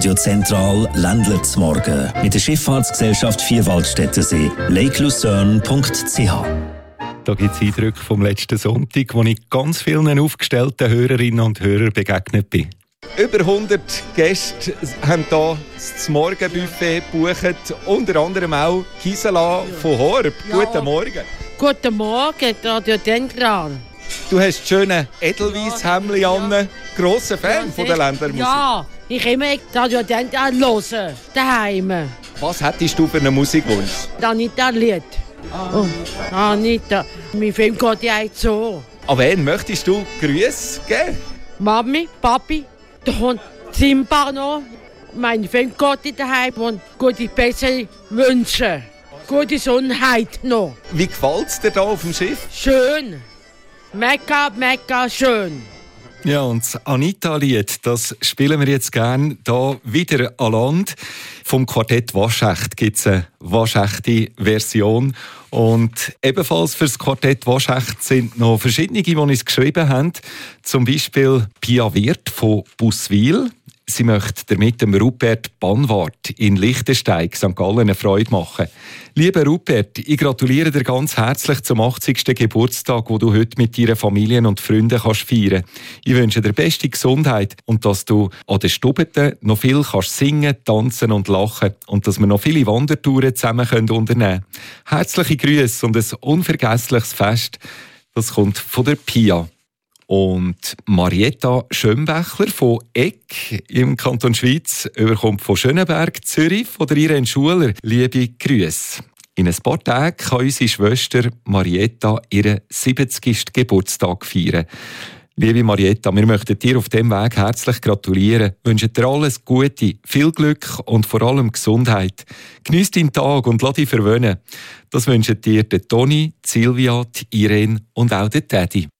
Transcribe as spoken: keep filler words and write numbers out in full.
Radiozentral Ländler zum Morgen mit der Schifffahrtsgesellschaft Vierwaldstättersee, lake lucerne punkt c h. Da gibt es Eindrücke vom letzten Sonntag, wo ich ganz vielen aufgestellten Hörerinnen und Hörern begegnet bin. Über hundert Gäste haben hier das Morgenbuffet gebucht, unter anderem auch Gisela von Horb. Ja. Guten Morgen. Guten Morgen, Radio Dendran. Du hast das schöne Edelweiss-Hemdli ja. an. Grosser Fan ja, von der Ländlermusik. Ja, ich immer Radio Dendran hören, daheim. Was hättest du für einen Musikwunsch? Anita-Lied. Oh, Anita, mein Film geht ja auch so. An wen möchtest du Grüße geben? Mami, Papi, da kommt Simba noch. Mein Film geht daheim und gute bessere Wünsche. Gute Gesundheit noch. Wie gefällt es dir hier auf dem Schiff? Schön. Mega, mega schön. Ja, und das Anita-Lied, das spielen wir jetzt gerne hier wieder an Land. Vom Quartett Waschecht gibt es eine waschechte Version. Und ebenfalls für das Quartett Waschecht sind noch verschiedene, die uns geschrieben haben. Zum Beispiel Pia Wirth von Busswil. Sie möchte damit dem Rupert Banwart in Liechtenstein, Sankt Gallen, eine Freude machen. Lieber Rupert, ich gratuliere dir ganz herzlich zum achtzigsten Geburtstag, wo du heute mit deiner Familie und Freunden kannst feiern. Ich wünsche dir beste Gesundheit und dass du an den Stubeten noch viel kannst singen, tanzen und lachen und dass wir noch viele Wandertouren zusammen unternehmen können. Herzliche Grüße und ein unvergessliches Fest. Das kommt von der Pia. Und Marietta Schönbächler von Egg im Kanton Schweiz überkommt von Schönenberg, Zürich, von der Irene Schuler. Liebe Grüße. In ein paar Tagen kann unsere Schwester Marietta ihren siebzigsten Geburtstag feiern. Liebe Marietta, wir möchten dir auf diesem Weg herzlich gratulieren, wünschen dir alles Gute, viel Glück und vor allem Gesundheit. Geniess deinen Tag und lass dich verwöhnen. Das wünschen dir der Toni, Silvia, die Irene und auch der Teddy.